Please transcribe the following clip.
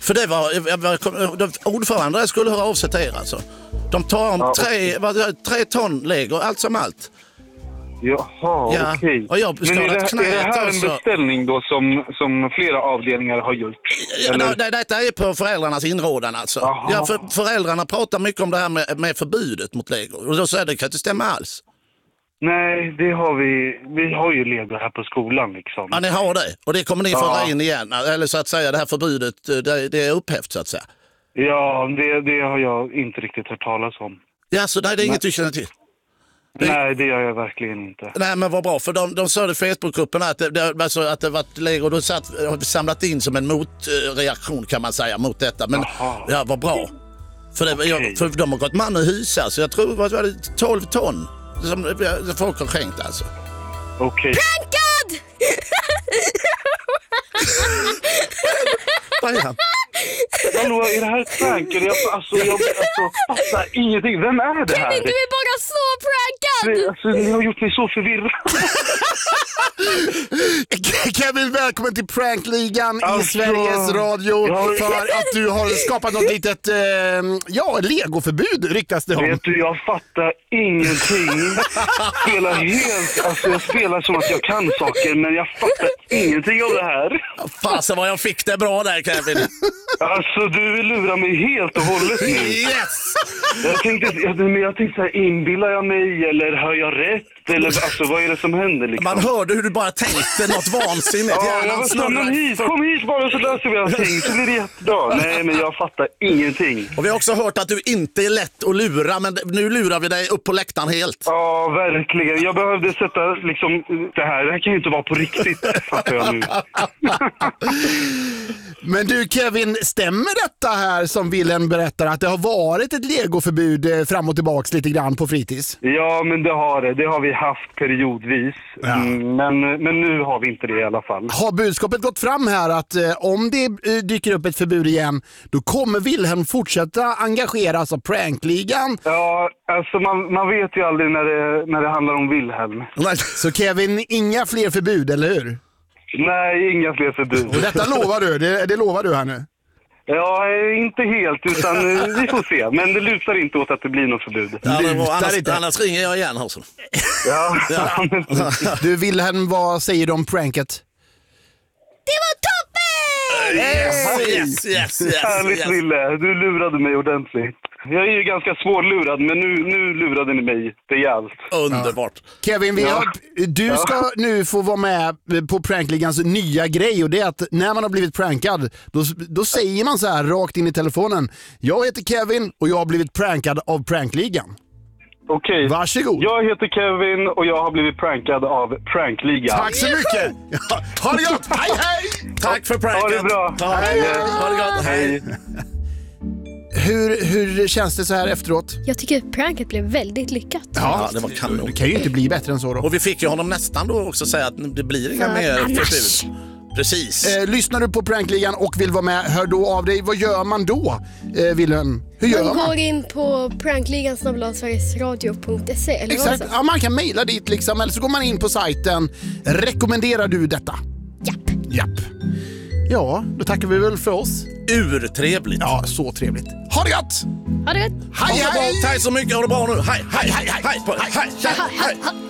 För det var ordförande skulle höra av sig till er alltså. De tar om 3 ton Lego, allt som allt. Jaha, okej. Och jag men är det här en beställning då som flera avdelningar har gjort? Detta är på föräldrarnas inrådan alltså. Ja, föräldrarna pratar mycket om det här med förbudet mot Lego. Och då säger det kan inte stämma alls. Nej, det har vi har ju Lego här på skolan liksom. Ja, ni har det. Och det kommer ni föra in igen. Eller så att säga, det här förbudet, det är upphävt så att säga. Ja, det har jag inte riktigt hört talas om. Ja, så det är inget du känner till? Nej, det gör jag verkligen inte. Nej, men vad bra, för de sa i Facebookgruppen att det var Lego då samlat in som en motreaktion kan man säga mot detta. Men ja, vad bra. För de har gått man och hysa, så jag tror vad var det 12 ton som folk har skänkt alltså. Okej. Prankad! Vad är han? Hallå, är det här ett prank? Jag fattar ingenting. Vem är det här? Kevin, du är bara så prankad! Alltså, ni har gjort mig så förvirrad. Kevin, välkommen till Prankligan i Sveriges Radio för att du har skapat något litet legoförbud, ryktas det om. Vet du, jag fattar ingenting. Jag spelar som att jag kan saker, men jag fattar ingenting av det här. Fasen vad jag fick det bra där, Kevin. Alltså, du lurar mig helt och hållet nu. Yes! Jag tänkte så här, inbillar jag mig eller hör jag rätt? Eller alltså, vad är det som händer liksom? Man hörde hur du bara tänkte något vansinnigt. Kom hit bara så löser vi allting. Så blir det jättebra. Nej, men jag fattar ingenting. Och vi har också hört att du inte är lätt att lura, men nu lurar vi dig upp på läktaren helt. Ja, verkligen. Jag behövde sätta liksom det här kan ju inte vara på riktigt, fattar jag nu. Men du Kevin, stämmer detta här som Wilhelm berättar att det har varit ett legoförbud fram och tillbaks lite grann på fritids? Ja, men det har det. Det har vi haft periodvis. Ja. Men nu har vi inte det i alla fall. Har budskapet gått fram här att om det dyker upp ett förbud igen, då kommer Wilhelm fortsätta engageras av Prankligan? Ja, alltså man vet ju aldrig när det handlar om Wilhelm. Så Kevin, inga fler förbud, eller hur? Nej, inga fler förbud. Och detta lovar du? Det lovar du här nu? Ja, inte helt, utan vi får se. Men det lutar inte åt att det blir något förbud. Annars ringer jag igen. Alltså. Ja. Du Wilhelm, vad säger du om pranket? Det var toppen! Yes. Härligt, Wille. Du lurade mig ordentligt. Jag är ju ganska svårlurad, men nu lurade ni mig rejält. Underbart. Kevin, du ska nu få vara med på Prankligans nya grej, och det är att när man har blivit prankad, då säger man så här rakt in i telefonen: jag heter Kevin och jag har blivit prankad av Prankligan. Okej. Varsågod. Jag heter Kevin och jag har blivit prankad av Prankligan. Tack så mycket. Ha det gott. Hej. Tack för pranken. Ha det bra. Hej. Ha det gott. Hej. Hur känns det så här efteråt? Jag tycker pranket blev väldigt lyckat. Ja, det var kanon. Det kan ju inte bli bättre än så då. Och vi fick ju honom nästan då också säga att det blir inga mer förbud. Precis. Lyssnar du på Prankligan och vill vara med, hör då av dig. Vad gör man då, Wilhelm? Hur gör man? Man går in på prankligan@sverigesradio.se eller exakt. Ja, man kan mejla dit liksom, eller så går man in på sajten. Rekommenderar du detta? Japp. Ja, då tackar vi väl för oss. Urtrevligt. Ja, så trevligt. Ha det gott! Ha det gott! Hej! Tack så mycket, ha det bra nu. Hej.